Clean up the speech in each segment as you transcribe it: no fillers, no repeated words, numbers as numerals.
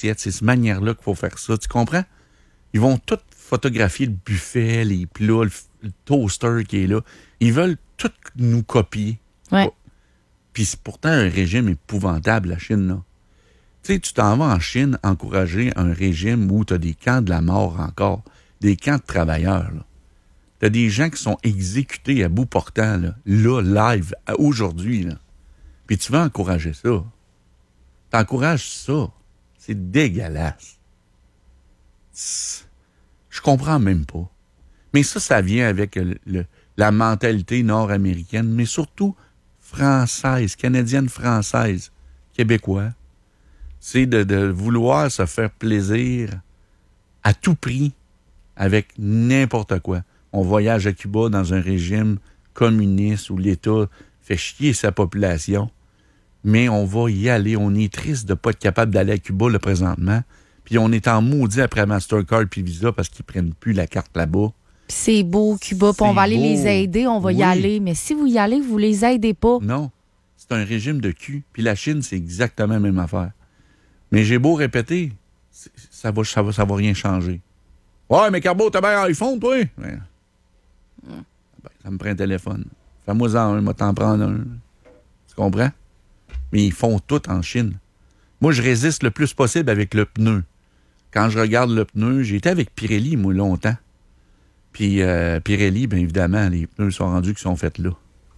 assiette. C'est cette manière-là qu'il faut faire ça. Tu comprends? Ils vont tout photographier le buffet, les plats, le toaster qui est là. Ils veulent tout nous copier. Ouais. Puis c'est pourtant un régime épouvantable, la Chine, là. Tu sais, tu t'en vas en Chine encourager un régime où tu as des camps de la mort encore, des camps de travailleurs, là. Tu as des gens qui sont exécutés à bout portant, là live, aujourd'hui, là. Puis tu vas encourager ça. T'encourages ça. C'est dégueulasse. Je comprends même pas. Mais ça vient avec la mentalité nord-américaine, mais surtout française, canadienne-française, québécois. C'est de vouloir se faire plaisir à tout prix avec n'importe quoi. On voyage à Cuba dans un régime communiste où l'État fait chier sa population, mais on va y aller. On est triste de ne pas être capable d'aller à Cuba là, présentement. Puis on est en maudit après Mastercard puis Visa parce qu'ils prennent plus la carte là-bas. Puis c'est beau, Cuba, puis on va aller les aider, on va y aller. Mais si vous y allez, vous les aidez pas. Non, c'est un régime de cul. Puis la Chine, c'est exactement la même affaire. Mais j'ai beau répéter, ça va rien changer. Ouais, mais Carbo, t'as bien un iPhone, toi? Ben, ça me prend un téléphone. Fais-moi-en un, moi t'en prendre un. Tu comprends? Mais ils font tout en Chine. Moi, je résiste le plus possible avec le pneu. Quand je regarde le pneu, j'ai été avec Pirelli, moi, longtemps. Puis Pirelli, bien évidemment, les pneus sont rendus qui sont faits là.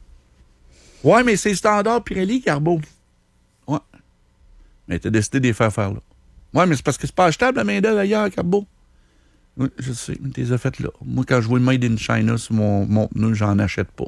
Ouais, mais c'est standard Pirelli, Carbo. Ouais. Mais t'as décidé de les faire là. Ouais, mais c'est parce que c'est pas achetable la main-d'œuvre ailleurs, Carbo. Oui, je sais, mais t'es les as faites là. Moi, quand je vois Made in China sur mon pneu, j'en achète pas.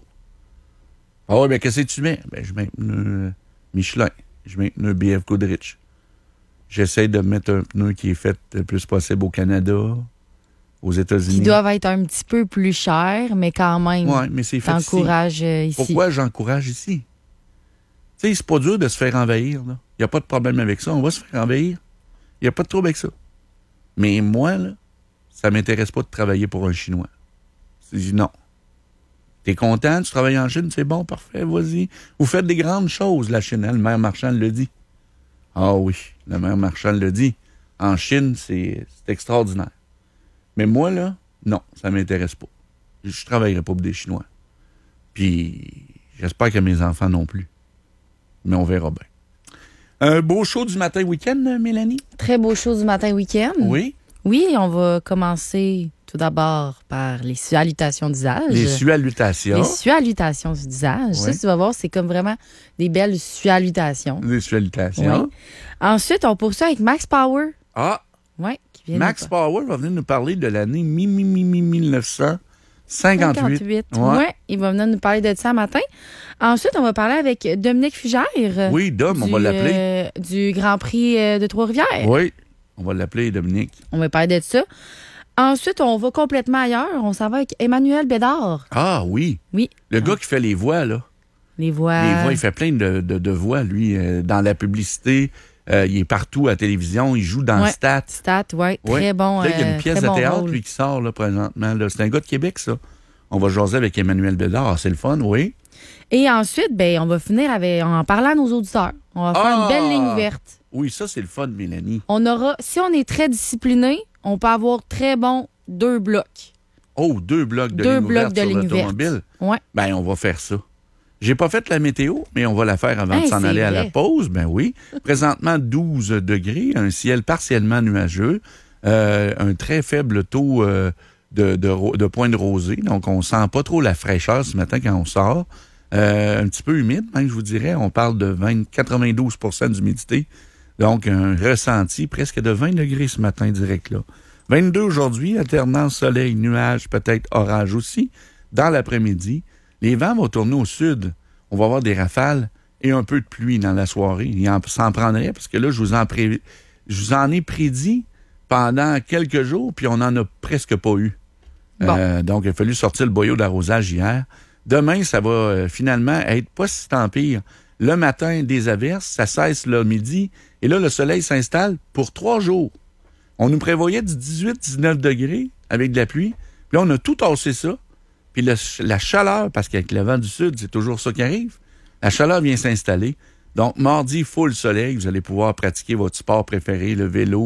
Ah ouais, mais qu'est-ce que tu mets? Ben, je mets un pneu Michelin. Je mets un pneu BF Goodrich. J'essaie de mettre un pneu qui est fait le plus possible au Canada, aux États-Unis. Qui doivent être un petit peu plus chers, mais quand même, ouais, mais c'est fait t'encourages ici. Pourquoi j'encourage ici? Tu sais, c'est pas dur de se faire envahir. Il n'y a pas de problème avec ça. On va se faire envahir. Il n'y a pas de trouble avec ça. Mais moi, là, ça m'intéresse pas de travailler pour un Chinois. Je dis non. T'es content, tu travailles en Chine, c'est bon, parfait, vas-y. Vous faites des grandes choses, la Chine. Hein? Le maire Marchand le dit. Ah oui, le maire Marchand le dit. En Chine, c'est extraordinaire. Mais moi, là, non, ça m'intéresse pas. Je travaillerai pas pour des Chinois. Puis, j'espère que mes enfants non plus. Mais on verra bien. Un beau show du matin week-end, Mélanie? Très beau show du matin week-end. Oui. Oui, on va commencer tout d'abord par les salutations d'usage. Les salutations. Les salutations d'usage. Oui. Ça, tu vas voir, c'est comme vraiment des belles salutations. Les salutations. Oui. Ensuite, on poursuit avec Max Power. Ah! Oui, qui vient Max Power va venir nous parler de l'année 1958. 58. Ouais. Oui, il va venir nous parler de ça matin. Ensuite, on va parler avec Dominique Fugère. Oui, Dom, on va l'appeler. Du Grand Prix de Trois-Rivières. Oui, on va l'appeler Dominique. On va parler de ça. Ensuite, on va complètement ailleurs. On s'en va avec Emmanuel Bédard. Ah oui. Oui. Le gars qui fait les voix, là. Les voix. Les voix, il fait plein de voix, lui, dans la publicité. Il est partout à la télévision. Il joue dans Stat. Stat, oui. Très bon. Là, il y a une pièce de théâtre, rôle. lui, qui sort là, présentement. Là. C'est un gars de Québec, ça. On va jaser avec Emmanuel Bédard. Ah, c'est le fun, oui. Et ensuite, on va finir en parlant à nos auditeurs. On va faire une belle ligne verte. Oui, ça, c'est le fun, Mélanie. Si on est très discipliné, on peut avoir très bon 2 blocs. Oh, 2 blocs de ligne ouverte sur l'automobile. Ouais. Ben, on va faire ça. J'ai pas fait la météo, mais on va la faire avant de s'en aller à la pause. Ben oui. Présentement, 12 degrés, un ciel partiellement nuageux, un très faible taux de points de rosée. Donc, on sent pas trop la fraîcheur ce matin quand on sort. Un petit peu humide, même, je vous dirais. On parle de 92 % d'humidité. Donc, un ressenti presque de 20 degrés ce matin direct là. 22 aujourd'hui, alternance soleil, nuages, peut-être orage aussi. Dans l'après-midi, les vents vont tourner au sud. On va avoir des rafales et un peu de pluie dans la soirée. Il s'en prendrait parce que là, je vous en ai prédit pendant quelques jours, puis on n'en a presque pas eu. Bon. Donc, il a fallu sortir le boyau d'arrosage hier. Demain, ça va finalement être pas si tant pire. Le matin, des averses, ça cesse le midi, et là, le soleil s'installe pour 3 jours. On nous prévoyait du 18-19 degrés avec de la pluie. Puis là, on a tout tassé ça. Puis la chaleur, parce qu'avec le vent du sud, c'est toujours ça qui arrive, la chaleur vient s'installer. Donc, mardi, full soleil, vous allez pouvoir pratiquer votre sport préféré, le vélo,